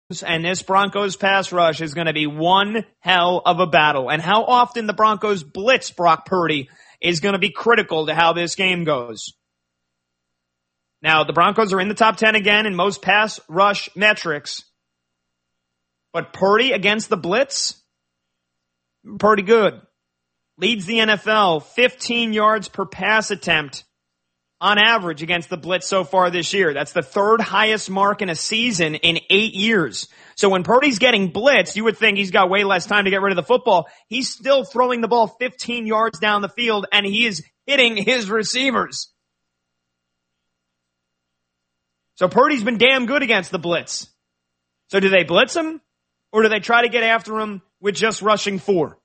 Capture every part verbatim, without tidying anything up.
and this Broncos pass rush is going to be one hell of a battle. And how often the Broncos blitz Brock Purdy is going to be critical to how this game goes. Now, the Broncos are in the top ten again in most pass rush metrics. But Purdy against the blitz, pretty good. Leads the N F L fifteen yards per pass attempt on average against the blitz so far this year. That's the third highest mark in a season in eight years. So when Purdy's getting blitzed, you would think he's got way less time to get rid of the football. He's still throwing the ball fifteen yards down the field, and he is hitting his receivers. So Purdy's been damn good against the blitz. So do they blitz him, or do they try to get after him with just rushing four?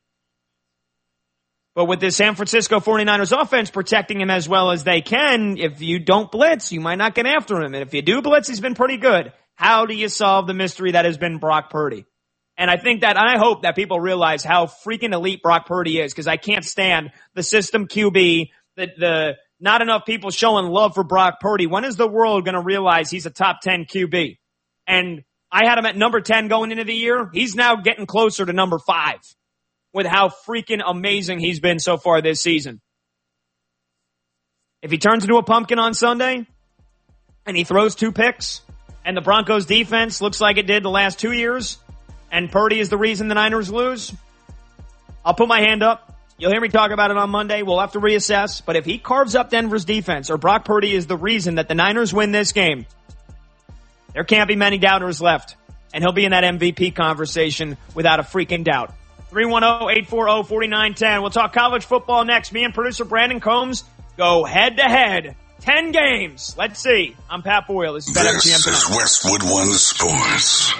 But with the San Francisco forty-niners offense protecting him as well as they can, if you don't blitz, you might not get after him. And if you do blitz, he's been pretty good. How do you solve the mystery that has been Brock Purdy? And I think that, and I hope that people realize how freaking elite Brock Purdy is, because I can't stand the system Q B, the, the, not enough people showing love for Brock Purdy. When is the world going to realize he's a top ten Q B? And I had him at number ten going into the year. He's now getting closer to number five. With how freaking amazing he's been so far this season. If he turns into a pumpkin on Sunday, and he throws two picks, and the Broncos defense looks like it did the last two years, and Purdy is the reason the Niners lose, I'll put my hand up. You'll hear me talk about it on Monday. We'll have to reassess. But if he carves up Denver's defense, or Brock Purdy is the reason that the Niners win this game, there can't be many doubters left. And he'll be in that M V P conversation without a freaking doubt. three one zero, eight four zero, four nine one zero. We'll talk college football next. Me and producer Brandon Combs go head-to-head. Ten games. Let's see. I'm Pat Boyle. This is This is Westwood One Sports.